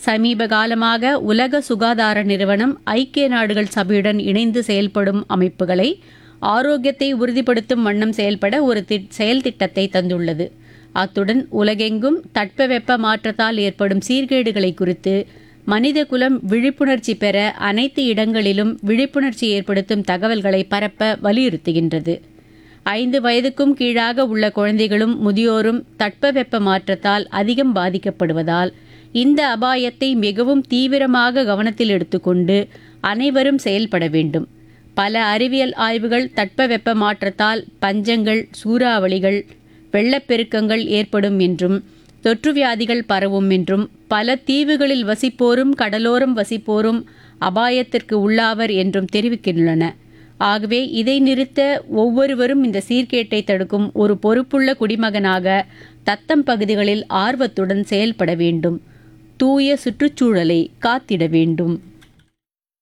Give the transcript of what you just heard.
சமீப காலமாக உலக சுகாதார நிறுவனம் ஐக்கிய நாடுகள் சபையுடன் இணைந்து செயல்படும் அமைப்புகளை ஆரோக்கியத்தை உறுதிப்படுத்தும் வண்ணம் செயல்பட ஒரு செயல் திட்டத்தை தந்துள்ளது. அத்துடன் உலகெங்கும் தட்பவெப்ப மாற்றத்தால் ஏற்படும் சீர்கேடுகளை குறித்து மனிதகுலம் விழிப்புணர்ச்சி பெற அனைத்து இடங்களிலும் விழிப்புணர்ச்சி ஏற்படுத்தும் தகவல்களை பரப்ப வலியுறுத்துகின்றது. 5 வயதுக்கும் கீழாக உள்ள குழந்தைகளும் முதியோரும் தட்பவெப்ப மாற்றத்தால் அதிகம் பாதிக்கப்படுவதால் இந்த அபாயத்தை மிகவும் தீவிரமாக கவனத்தில் எடுத்துக்கொண்டு அனைவரும் செயல்பட வேண்டும். பல அறிவியல் ஆய்வுகள் தட்பவெப்ப மாற்றத்தால் பஞ்சங்கள், சூறாவளிகள், வெள்ளப்பெருக்கங்கள் ஏற்படும் என்றும் தொற்றுவியாதிகள் பரவும் என்றும் பல தீவுகளில் வசிப்போரும் கடலோரம் வசிப்போரும் அபாயத்திற்கு உள்ளாவர் என்றும் தெரிவிக்கின்றன. ஆகவே இதை நிறுத்த ஒவ்வொருவரும் இந்த சீர்கேட்டை தடுக்கும் ஒரு பொறுப்புள்ள குடிமகனாக தத்தம் பகுதிகளில் ஆர்வத்துடன் செயல்பட வேண்டும். தூய சுற்றுச்சூழலை காத்திட வேண்டும்.